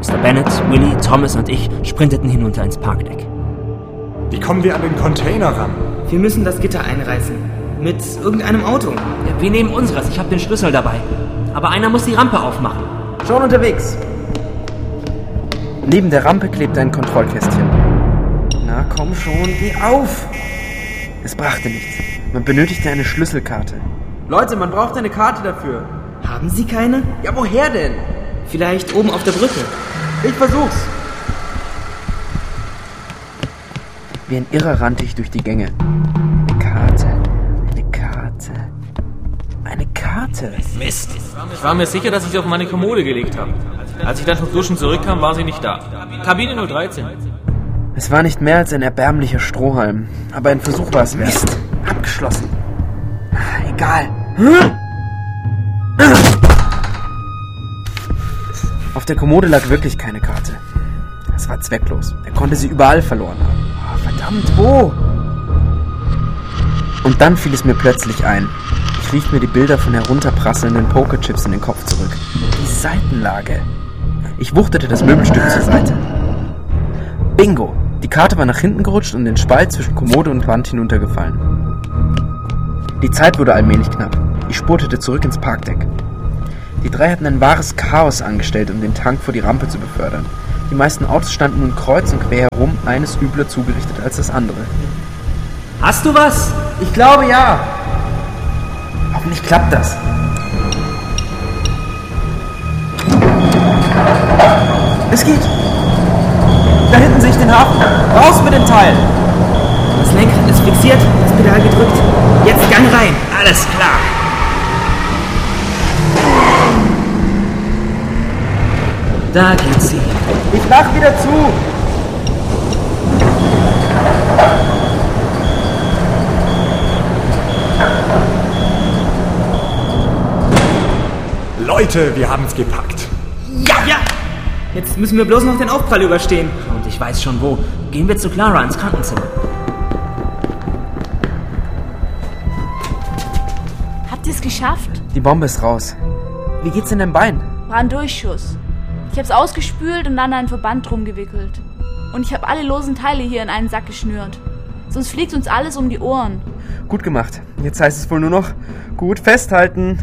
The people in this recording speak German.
Mr. Bennett, Willy, Thomas und ich sprinteten hinunter ins Parkdeck. Wie kommen wir an den Container ran? Wir müssen das Gitter einreißen. Mit irgendeinem Auto. Ja, wir nehmen unseres, ich habe den Schlüssel dabei. Aber einer muss die Rampe aufmachen. Schon unterwegs. Neben der Rampe klebt ein Kontrollkästchen. Na komm schon, geh auf! Es brachte nichts. Man benötigte eine Schlüsselkarte. Leute, man braucht eine Karte dafür. Haben Sie keine? Ja, woher denn? Vielleicht oben auf der Brücke. Ich versuch's. Wie ein Irrer rannte ich durch die Gänge. Eine Karte. Eine Karte. Eine Karte. Mist. Ich war mir sicher, dass ich sie auf meine Kommode gelegt habe. Als ich dann vom Duschen zurückkam, war sie nicht da. Kabine 013. Es war nicht mehr als ein erbärmlicher Strohhalm. Aber ein Versuch war es wert. Mist. Abgeschlossen. Egal. Auf der Kommode lag wirklich keine Karte. Es war zwecklos. Er konnte sie überall verloren haben. Oh, verdammt, wo? Und dann fiel es mir plötzlich ein. Ich rief mir die Bilder von herunterprasselnden Pokerchips in den Kopf zurück. Die Seitenlage. Ich wuchtete das Möbelstück zur Seite. Bingo! Die Karte war nach hinten gerutscht und in den Spalt zwischen Kommode und Wand hinuntergefallen. Die Zeit wurde allmählich knapp. Ich spurtete zurück ins Parkdeck. Die drei hatten ein wahres Chaos angestellt, um den Tank vor die Rampe zu befördern. Die meisten Autos standen nun kreuz und quer herum, eines übler zugerichtet als das andere. Hast du was? Ich glaube ja. Hoffentlich klappt das. Es geht. Da hinten sehe ich den Hafen. Raus mit dem Teil. Das Lenkrad ist fixiert, das Pedal gedrückt. Jetzt Gang rein. Alles klar. Da geht sie. Ich mach wieder zu. Leute, wir haben's gepackt. Ja! Jetzt müssen wir bloß noch den Aufprall überstehen. Und ich weiß schon wo. Gehen wir zu Clara ins Krankenzimmer. Habt ihr es geschafft? Die Bombe ist raus. Wie geht's in deinem Bein? War ein Durchschuss. Ich hab's ausgespült und dann einen Verband drum gewickelt. Und ich habe alle losen Teile hier in einen Sack geschnürt. Sonst fliegt uns alles um die Ohren. Gut gemacht. Jetzt heißt es wohl nur noch gut festhalten.